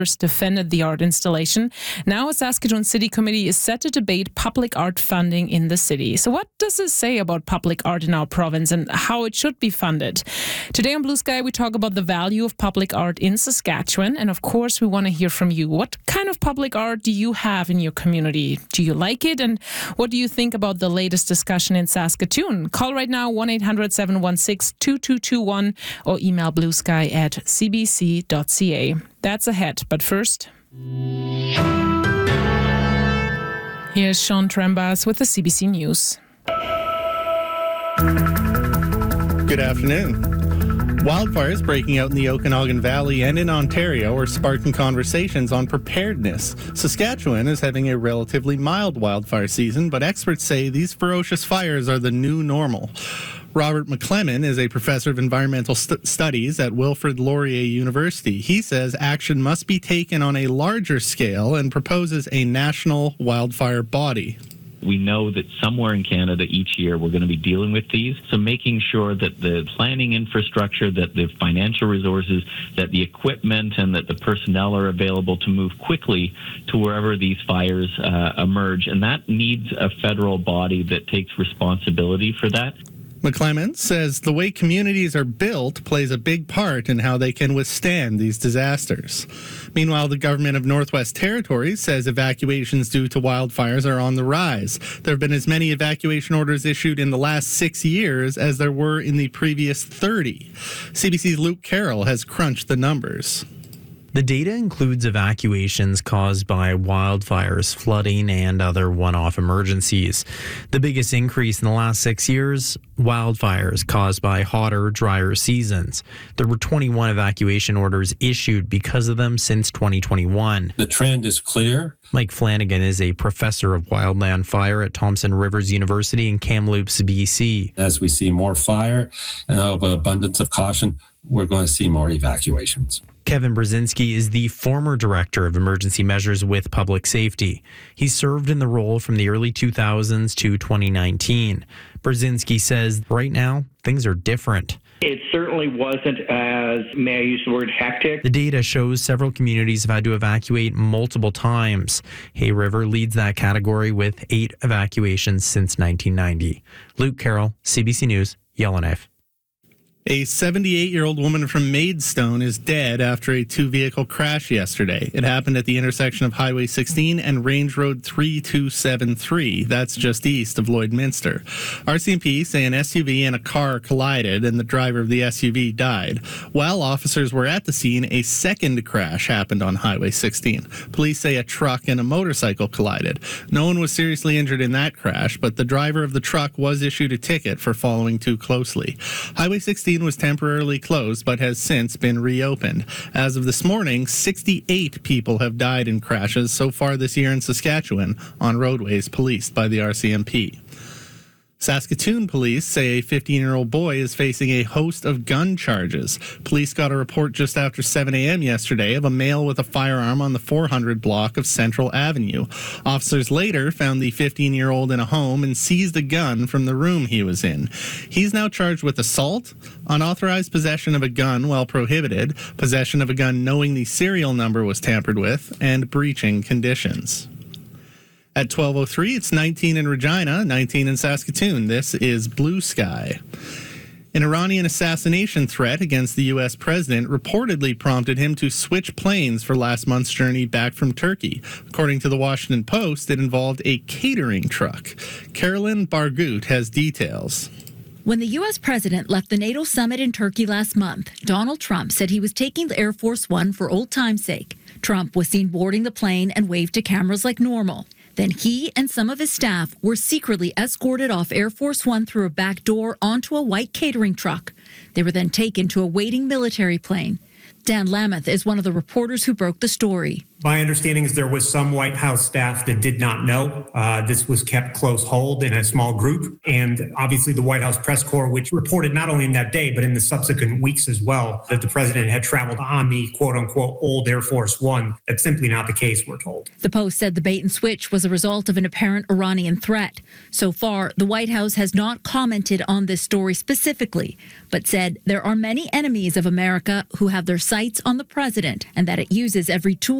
defended the art installation. Now a Saskatoon City Committee is set to debate public art funding in the city. So what does this say about public art in our province and how it should be funded? Today on Blue Sky, we talk about the value of public art in Saskatchewan. And of course, we want to hear from you. What kind of public art do you have in your community? Do you like it? And what do you think about the latest discussion in Saskatoon? Call right now, 1-800-716-2221 or email bluesky@cbc.ca. That's ahead, but first, here's Sean Trembas with the CBC News. Good afternoon. Wildfires breaking out in the Okanagan Valley and in Ontario are sparking conversations on preparedness. Saskatchewan is having a relatively mild wildfire season, but experts say these ferocious fires are the new normal. Robert McClellan is a professor of environmental studies at Wilfrid Laurier University. He says action must be taken on a larger scale and proposes a national wildfire body. We know that somewhere in Canada each year we're going to be dealing with these. So making sure that the planning infrastructure, that the financial resources, that the equipment and that the personnel are available to move quickly to wherever these fires emerge. And that needs a federal body that takes responsibility for that. McClellan says the way communities are built plays a big part in how they can withstand these disasters. Meanwhile, the government of Northwest Territories says evacuations due to wildfires are on the rise. There have been as many evacuation orders issued in the last 6 years as there were in the previous 30. CBC's Luke Carroll has crunched the numbers. The data includes evacuations caused by wildfires, flooding, and other one-off emergencies. The biggest increase in the last 6 years, wildfires caused by hotter, drier seasons. There were 21 evacuation orders issued because of them since 2021. The trend is clear. Mike Flanagan is a professor of wildland fire at Thompson Rivers University in Kamloops, BC. As we see more fire and of an abundance of caution, we're going to see more evacuations. Kevin Brzezinski is the former director of emergency measures with public safety. He served in the role from the early 2000s to 2019. Brzezinski says right now, things are different. It certainly wasn't as, may I use the word, hectic. The data shows several communities have had to evacuate multiple times. Hay River leads that category with 8 evacuations since 1990. Luke Carroll, CBC News, Yellowknife. A 78-year-old woman from Maidstone is dead after a two-vehicle crash yesterday. It happened at the intersection of Highway 16 and Range Road 3273. That's just east of Lloydminster. RCMP say an SUV and a car collided and the driver of the SUV died. While officers were at the scene, a second crash happened on Highway 16. Police say a truck and a motorcycle collided. No one was seriously injured in that crash, but the driver of the truck was issued a ticket for following too closely. Highway 16 was temporarily closed but has since been reopened. As of this morning, 68 people have died in crashes so far this year in Saskatchewan on roadways policed by the RCMP. Saskatoon police say a 15-year-old boy is facing a host of gun charges. Police got a report just after 7 a.m. yesterday of a male with a firearm on the 400 block of Central Avenue. Officers later found the 15-year-old in a home and seized a gun from the room he was in. He's now charged with assault, unauthorized possession of a gun while prohibited, possession of a gun knowing the serial number was tampered with, and breaching conditions. At 12:03, it's 19 in Regina, 19 in Saskatoon. This is Blue Sky. An Iranian assassination threat against the U.S. president reportedly prompted him to switch planes for last month's journey back from Turkey. According to the Washington Post, it involved a catering truck. Carolyn Bargut has details. When the U.S. president left the NATO summit in Turkey last month, Donald Trump said he was taking the Air Force One for old time's sake. Trump was seen boarding the plane and waved to cameras like normal. Then he and some of his staff were secretly escorted off Air Force One through a back door onto a white catering truck. They were then taken to a waiting military plane. Dan Lameth is one of the reporters who broke the story. My understanding is there was some White House staff that did not know. This was kept close hold in a small group. And obviously the White House press corps, which reported not only in that day, but in the subsequent weeks as well, that the president had traveled on the quote unquote old Air Force One. That's simply not the case, we're told. The Post said the bait and switch was a result of an apparent Iranian threat. So far, the White House has not commented on this story specifically, but said there are many enemies of America who have their sights on the president and that it uses every tool